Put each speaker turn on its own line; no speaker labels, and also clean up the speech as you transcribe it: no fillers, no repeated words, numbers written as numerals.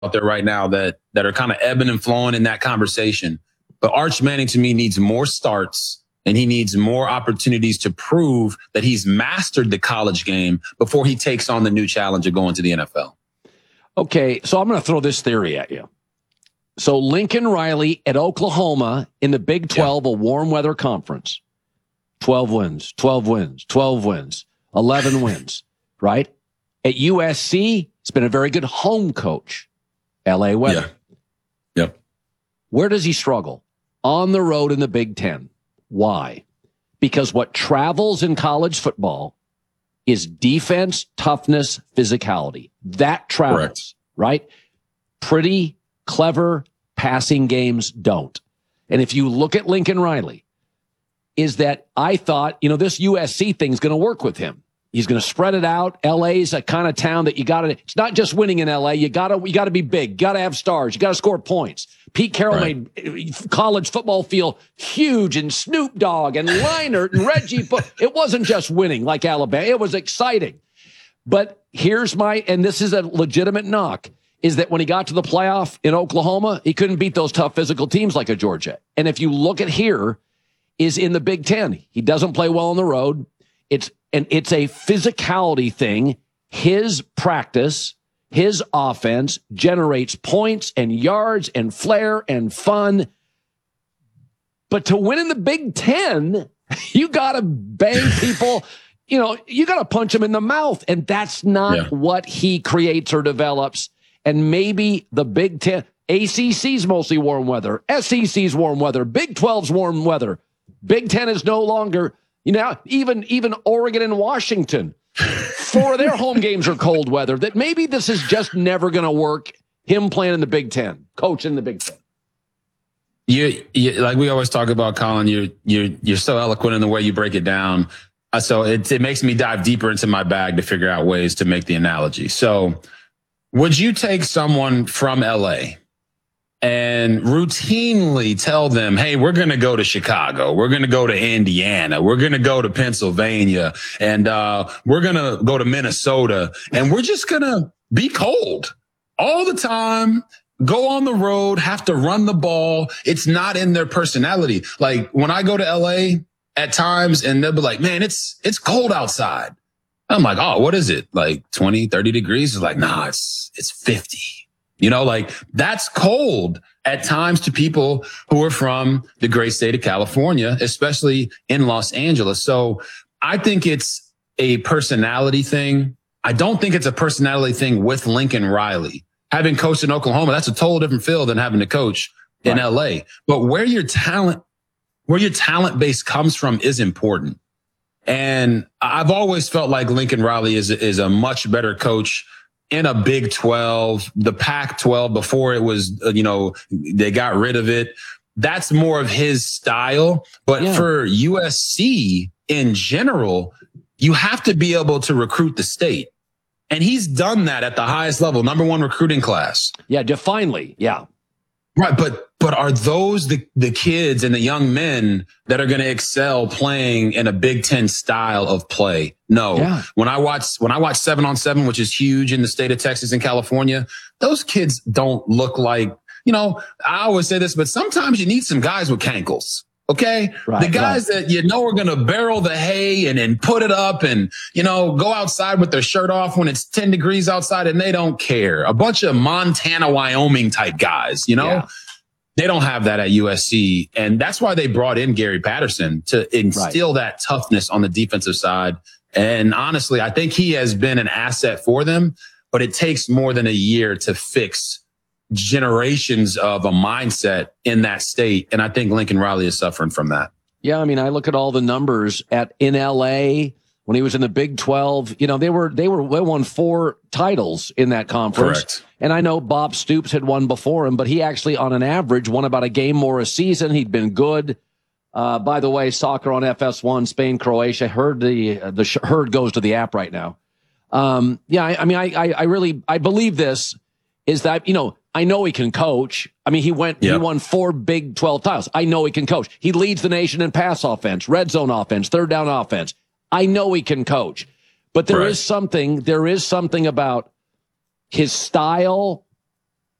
out there right now that are kind of ebbing and flowing in that conversation. But Arch Manning, to me, needs more starts, and he needs more opportunities to prove that he's mastered the college game before he takes on the new challenge of going to the NFL.
Okay, so I'm going to throw this theory at you. So Lincoln Riley at Oklahoma in the Big 12, a warm weather conference, 12 wins, 12 wins, 12 wins, 11 wins, right? At USC, he's been a very good home coach, LA weather.
Yeah. Yep.
Where does he struggle? On the road in the Big 10. Why? Because what travels in college football is defense, toughness, physicality. That travels, correct, right? Pretty clever passing games don't. And if you look at Lincoln Riley, is that I thought, this USC thing's going to work with him. He's going to spread it out. LA's a kind of town that it's not just winning in LA. You got to be big. You got to have stars. You got to score points. Pete Carroll made college football feel huge, and Snoop Dogg and Leinart and Reggie. It wasn't just winning like Alabama. It was exciting. But here's and this is a legitimate knock, is that when he got to the playoff in Oklahoma, he couldn't beat those tough physical teams like a Georgia. And if you look at here, is in the Big Ten. He doesn't play well on the road. It's a physicality thing. His practice, his offense generates points and yards and flair and fun. But to win in the Big Ten, you got to bang people. You got to punch them in the mouth. And that's not what he creates or develops. And maybe the Big Ten, ACC's mostly warm weather. SEC's warm weather. Big 12's warm weather. Big Ten is no longer, even Oregon and Washington, 4 of their home games are cold weather. That maybe this is just never going to work. Him playing in the Big Ten, coaching the Big Ten.
You like we always talk about, Colin. You're so eloquent in the way you break it down. So it makes me dive deeper into my bag to figure out ways to make the analogy. So, would you take someone from LA and routinely tell them, hey, we're going to go to Chicago, we're going to go to Indiana, we're going to go to Pennsylvania, and we're going to go to Minnesota, and we're just going to be cold all the time, go on the road, have to run the ball? It's not in their personality. Like when I go to LA at times and they'll be like, man, it's cold outside. I'm like, oh, what is it? Like 20, 30 degrees? It's like, nah, it's 50. That's cold at times to people who are from the great state of California, especially in Los Angeles. So I think it's a personality thing. I don't think it's a personality thing with Lincoln Riley. Having coached in Oklahoma, that's a total different field than having to coach in LA. But where your talent base comes from is important. And I've always felt like Lincoln Riley is a much better coach in a Big 12, the Pac-12 before it was, they got rid of it. That's more of his style. But for USC in general, you have to be able to recruit the state. And he's done that at the highest level, number 1 recruiting class.
Yeah, definitely. Yeah.
Right. But are those the kids and the young men that are going to excel playing in a Big Ten style of play? No. Yeah. When I watch 7-on-7, which is huge in the state of Texas and California, those kids don't look like, I always say this, but sometimes you need some guys with cankles. Okay. Right, the guys that are going to barrel the hay and put it up and, go outside with their shirt off when it's 10 degrees outside and they don't care. A bunch of Montana, Wyoming type guys, they don't have that at USC. And that's why they brought in Gary Patterson to instill that toughness on the defensive side. And honestly, I think he has been an asset for them, but it takes more than a year to fix generations of a mindset in that state. And I think Lincoln Riley is suffering from that.
Yeah. I mean, I look at all the numbers in LA when he was in the Big 12, they won 4 titles in that conference.
Correct.
And I know Bob Stoops had won before him, but he actually on an average won about a game more a season. He'd been good. By the way, soccer on FS1, Spain, Croatia, heard the herd goes to the app right now. I believe this is that, I know he can coach. I mean, he won 4 Big 12 titles. I know he can coach. He leads the nation in pass offense, red zone offense, third down offense. I know he can coach, but there is something about his style